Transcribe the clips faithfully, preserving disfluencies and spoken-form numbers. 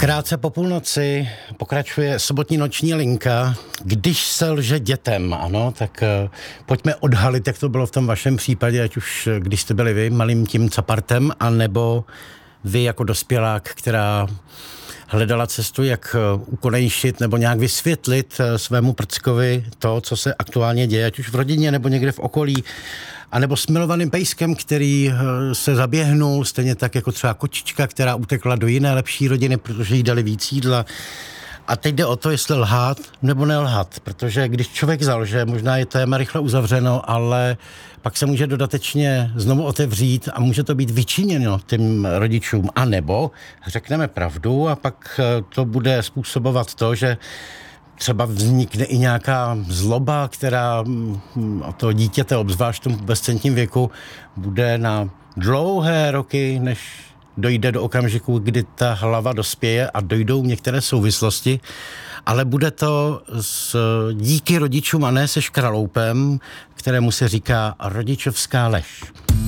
Krátce po půlnoci pokračuje sobotní noční linka. Když se lže dětem, ano, tak uh, pojďme odhalit, jak to bylo v tom vašem případě, ať už když jste byli vy malým tím capartem, anebo vy jako dospělák, která hledala cestu, jak ukonejšit nebo nějak vysvětlit svému prckovi to, co se aktuálně děje, ať už v rodině nebo někde v okolí, anebo s milovaným pejskem, který se zaběhnul, stejně tak jako třeba kočička, která utekla do jiné lepší rodiny, protože jí dali víc jídla. A teď jde o to, jestli lhát nebo nelhat, protože když člověk zalže, možná je téma rychle uzavřeno, ale pak se může dodatečně znovu otevřít a může to být vyčiněno těm rodičům. A nebo řekneme pravdu a pak to bude způsobovat to, že třeba vznikne i nějaká zloba, která to dítěte, obzvlášť v tom bezcentním věku, bude na dlouhé roky, než dojde do okamžiku, kdy ta hlava dospěje a dojdou některé souvislosti, ale bude to s, díky rodičům a ne se škraloupem, kterému se říká rodičovská lež.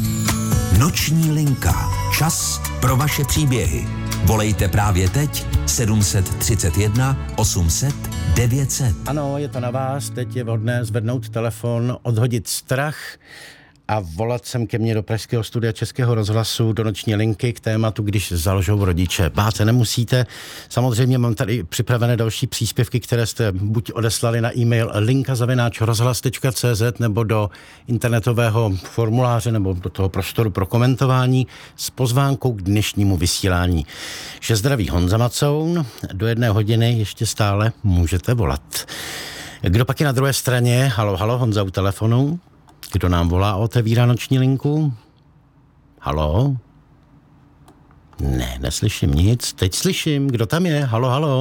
Noční linka. Čas pro vaše příběhy. Volejte právě teď sedm set třicet jedna osm set devět set. Ano, je to na vás. Teď je vhodné zvednout telefon, odhodit strach a volat sem ke mně do pražského studia Českého rozhlasu do noční linky k tématu, když zalžou rodiče. Bát se nemusíte. Samozřejmě mám tady připravené další příspěvky, které jste buď odeslali na e-mail linka zavináč rozhlas tečka cé zet nebo do internetového formuláře nebo do toho prostoru pro komentování s pozvánkou k dnešnímu vysílání. Že zdraví Honza Macoun, do jedné hodiny ještě stále můžete volat. Kdo pak je na druhé straně? Halo, halo, Honza u telefonu. Kdo nám volá a otevírá noční linku? Halo? Ne, neslyším nic. Teď slyším. Kdo tam je? Halo, halo.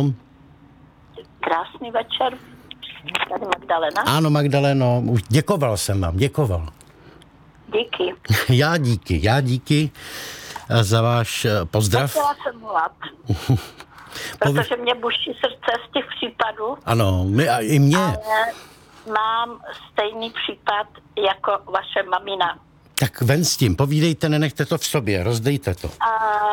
Krásný večer. Tady Magdalena. Ano, Magdaleno. Už děkoval jsem vám. Děkoval. Díky. Já díky. Já díky za váš pozdrav. Chtěla jsem volat. Protože mě buší srdce z těch případů. Ano, my, a i mě. Ale mám stejný případ jako vaše mamina. Tak ven s tím, povídejte, nenechte to v sobě, rozdejte to. A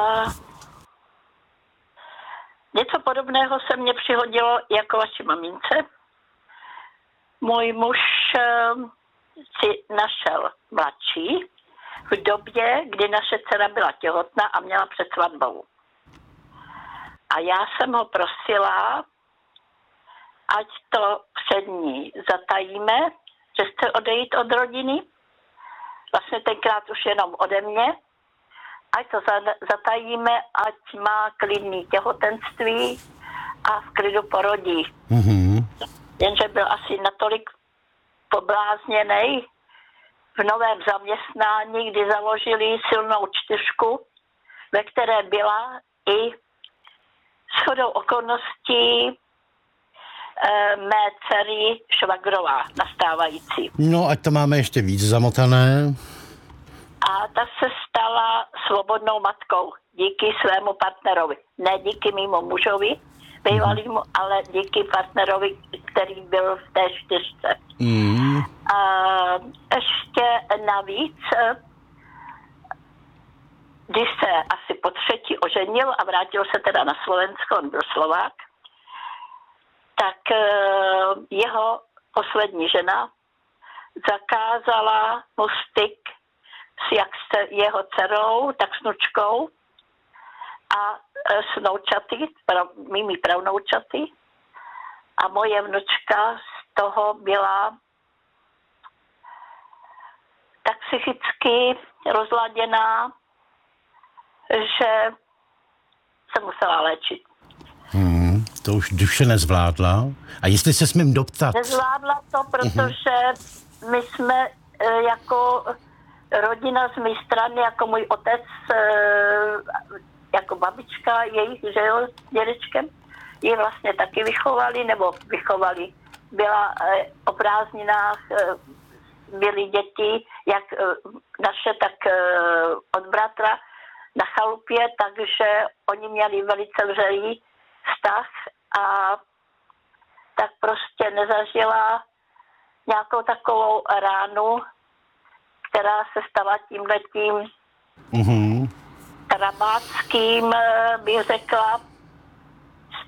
něco podobného se mně přihodilo jako vaši mamince. Můj muž si našel mladší v době, kdy naše dcera byla těhotná a měla před svatbou. A já jsem ho prosila, ať to před ní zatajíme, že chce odejít od rodiny. Vlastně tenkrát už jenom ode mě. Ať to zatajíme, ať má klidný těhotenství a v klidu porodí. Mm-hmm. Jenže byl asi natolik poblázněnej v novém zaměstnání, kdy založili silnou čtyřku, ve které byla i shodou okolností mé dcery švagrová nastávající. No, ať to máme ještě víc zamotané. A ta se stala svobodnou matkou díky svému partnerovi. Ne díky mému mužovi, bývalýmu, mm. ale díky partnerovi, který byl v té čtyřce. Mm. A ještě navíc, když se asi po třetí oženil a vrátil se teda na Slovensko, on byl Slovák, tak jeho poslední žena zakázala mu styk s jak s jeho dcerou, tak s nučkou a s noučaty, mými pravnoučaty. A moje vnučka z toho byla tak psychicky rozladěná, že se musela léčit. Hmm, to už duše nezvládla. A jestli se smím doptat? Nezvládla to, protože uh-huh. my jsme e, jako rodina z mé strany, jako můj otec, e, jako babička jejich, že jo, s dědečkem, ji vlastně taky vychovali, nebo vychovali. Byla e, o prázdninách, e, byly děti, jak e, naše, tak e, od bratra na chalupě, takže oni měli velice vřelý vztah a tak prostě nezažila nějakou takovou ránu, která se stala tímhletím mm-hmm. rabátským, bych řekla,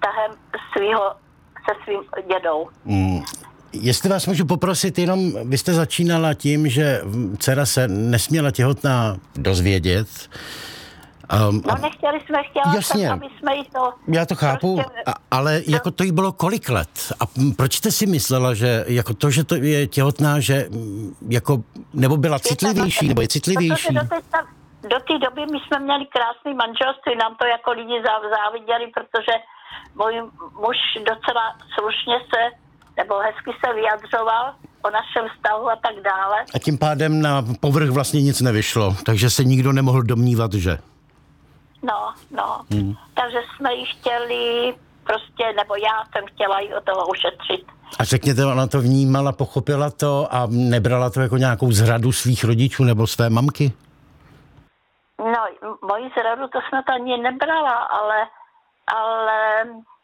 vztahem svýho, se svým dědou. Mm. Jestli vás můžu poprosit, jenom vy jste začínala tím, že dcera se nesměla těhotná dozvědět. Um, no nechtěli jsme, chtěla jasně, jsem, aby jsme jí to... Já to chápu, prostě, a, ale to, jako to jí bylo kolik let? A proč jste si myslela, že jako to, že to je těhotná, že jako, nebo byla citlivější, nebo je citlivější? Protože do té, do té doby my jsme měli krásný manželství, nám to jako lidi záviděli, protože můj muž docela slušně se, nebo hezky se vyjadřoval o našem vztahu a tak dále. A tím pádem na povrch vlastně nic nevyšlo, takže se nikdo nemohl domnívat, že... No, no. Hmm. Takže jsme ji chtěli prostě, nebo já jsem chtěla ji od toho ušetřit. A řekněte, ona to vnímala, pochopila to a nebrala to jako nějakou zradu svých rodičů nebo své mamky? No, moji zradu to snad ani nebrala, ale, ale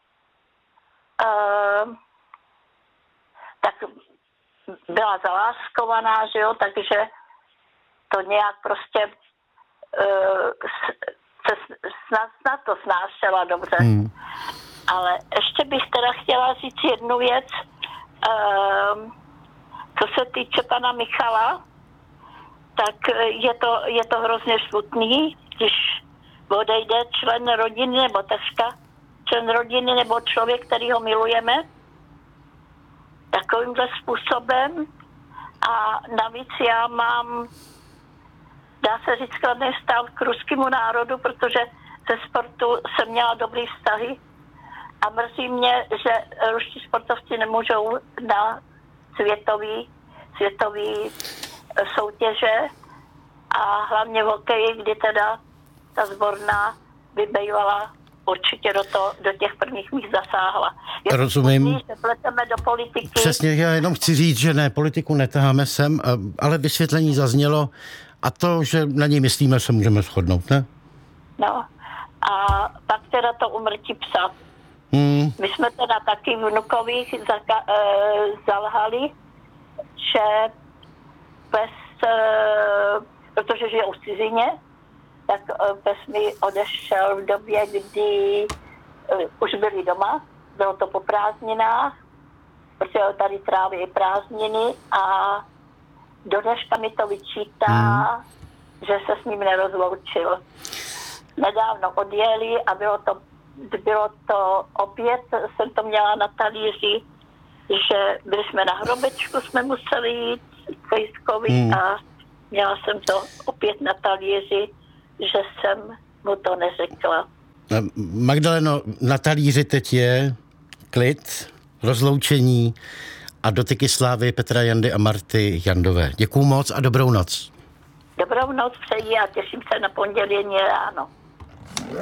uh, tak byla zaláskovaná, že jo, takže to nějak prostě uh, se snad, snad to snášela dobře. Hmm. Ale ještě bych teda chtěla říct jednu věc, uh, co se týče pana Michala, tak je to, je to hrozně smutný, když odejde člen rodiny nebo taška, člen rodiny nebo člověk, který ho milujeme, takovýmhle způsobem. A navíc já mám, dá se říct, kladný stav k ruskému národu, protože ze sportu jsem měla dobrý vztahy a mrzí mě, že ruští sportovci nemůžou na světový, světový soutěže a hlavně v hokeji, kdy teda ta sborná by bývala určitě do, to, do těch prvních míst zasáhla. Je Rozumím. Půjde, že pleteme do politiky. Přesně, já jenom chci říct, že ne, politiku netaháme sem, ale vysvětlení zaznělo a to, že na něj myslíme, se můžeme shodnout, ne? No a pak teda to umrtí psa. Hmm. My jsme teda taky vnukovi zaka- e, zalhali, že pes, e, protože žije v cizině, tak e, pes mi odešel v době, kdy e, už byli doma, bylo to po prázdninách, protože tady tráví prázdniny a do dneška mi to vyčítá, hmm. že se s ním nerozloučil. Nedávno odjeli a bylo to, bylo to opět, jsem to měla na talíři, že byli jsme na hrobečku, jsme museli jít k Jiskovi hmm. a měla jsem to opět na talíři, že jsem mu to neřekla. Magdaleno, na talíři teď je klid, rozloučení a dotyky slávy Petra Jandy a Marty Jandové. Děkuju moc a dobrou noc. Dobrou noc přeji a těším se na pondělí ráno.